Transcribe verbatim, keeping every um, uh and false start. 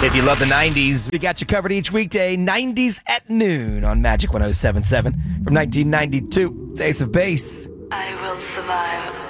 If you love the nineties, we got you covered each weekday, nineties at noon on Magic one oh seven point seven. From nineteen ninety-two, it's Ace of Base. I will survive.